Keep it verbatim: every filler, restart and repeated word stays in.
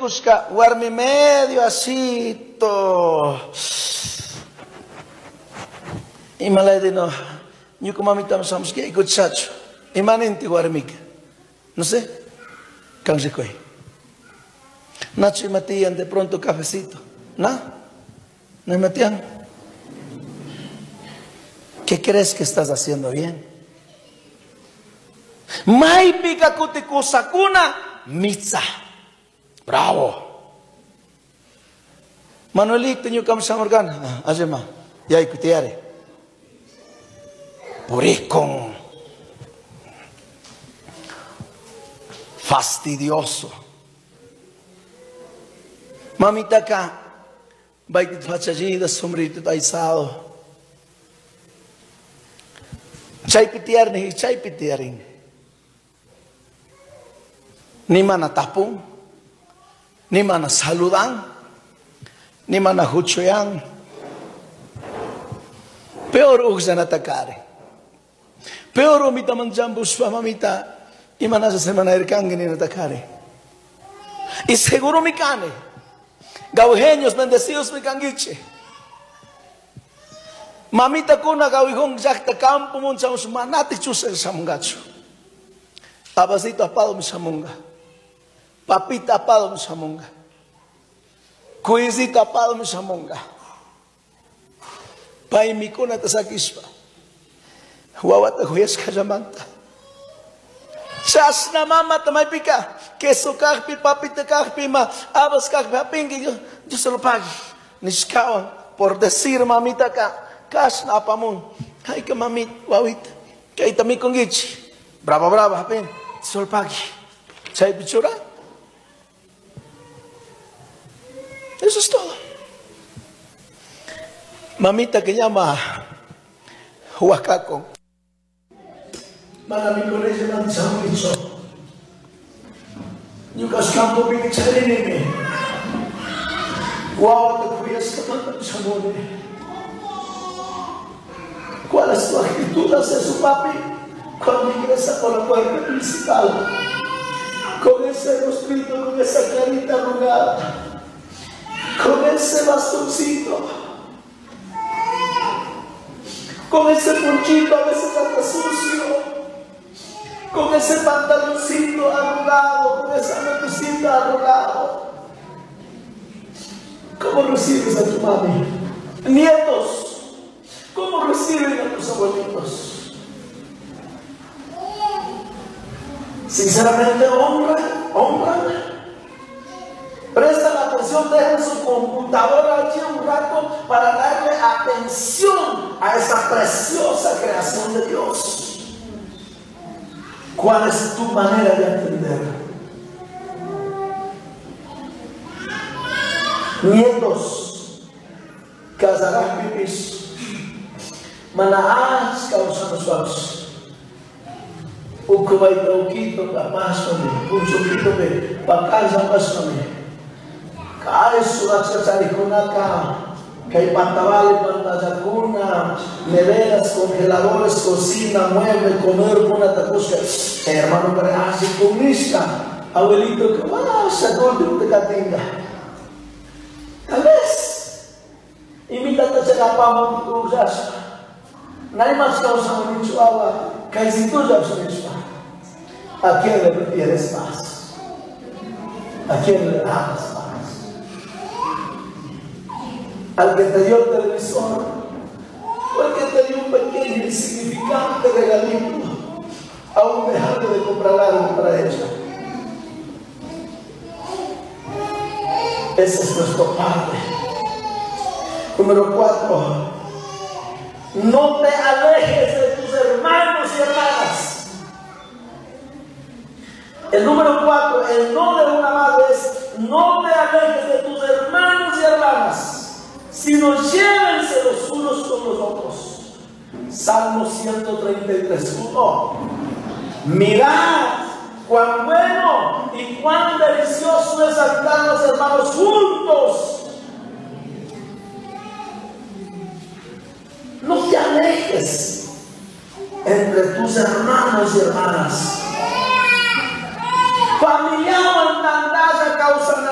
kushka warmi medio asito. Imalay din no, niyo kumamita mo sa muski ikot sacho. Imaninti warmig. No sé, kang sikoy. Nacho matian de pronto cafecito. ¿No? ¿No matian? ¿Qué crees que estás haciendo bien? Mai pica kutikusakuna mitza. Bravo. Manuelito niyo kam samorgan. Ajema. Yay kutiare. Purikong. Fastidioso. Mamita ka. Baitit fachallida, sombrito taizado. Chay pitiar ni chay pitiaring. Ni mana tapung, ni mana saludan, ni mana huchoyan. Peor ugsan atakare. Peor umita manjambus pa mamita, imana sa semana erkangin in atakare. Y seguro mi cane, gaujeños bendecidos mi canguiche. Mamita kuna gawihong jakta kampo mun sa manati chusel sa mungacho. Abasito apado mi samunga. Papita apado mi samunga. Kuizito apado mi samunga. Pai mi kuna tasakispa. Huawata huyas kajamanta. Chas na mama tamay pika. Keso kahpi papita kahpi ma. Abas kahpi apingi. Yo se lo pague. Nishkawan por decir mamita ka. Kas na apamon. Ay ka mamit wawit. Kay tami kong gichi. Brava brava hapin. Sol pagi. Chay bichura. Eso es todo. Mamita que llama Huacaco. Manami con ese manchamo bicho. Yukas campo bicharini. Wow, te cuidas que tanto chamone. ¿Cuál es tu actitud hacia su papi cuando ingresa por la puerta principal? Con ese rostrito, con esa carita arrugada, con ese bastoncito, con ese ponchito a veces hasta sucio, con ese pantaloncito arrugado, con esa notecita arrugado. ¿Cómo recibes a tu mami? Nietos, ¿cómo reciben a tus abuelitos? Sinceramente, honran, honran. Prestan atención, dejan su computadora allí un rato para darle atención a esa preciosa creación de Dios. ¿Cuál es tu manera de entender? Nietos, casarás pipis. Manaas kausan suaps. Ukubay taukito kapasone, kunsukito be, pagkasa pasone. Kaay surat sa sarikunaka, kay pantawali pantajakuna, neveras, congeladores, cocina, mueble, comer con atakusha. Eh, hermano, para así comunista, abuelito, que más adulto te catinga. Tal vez, imita sa kapamon ko usas. Nadie más causa un chihuahua, que si tú ya usas chihuahua. ¿A quién le prefieres más? ¿A quién le amas más? ¿Al que te dio el televisor? ¿O al que te dio un pequeño y insignificante regalito? Aún dejando de comprar algo para ella. Ese es nuestro Padre. Número cuatro. No te alejes de tus hermanos y hermanas. El número cuatro, el no de una madre es: no te alejes de tus hermanos y hermanas, sino llévense los unos con los otros. Salmo ciento treinta y tres, uno. Mirad cuán bueno y cuán delicioso es habitar los hermanos juntos. No te alejes entre tus hermanos y hermanas. Familiar, hermandad, causa